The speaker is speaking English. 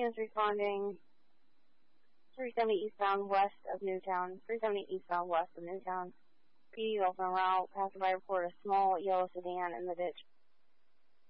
units responding. 370 eastbound west of Newtown. 370 eastbound west of Newtown. PD Gulfman route. Passerby report a small yellow sedan in the ditch.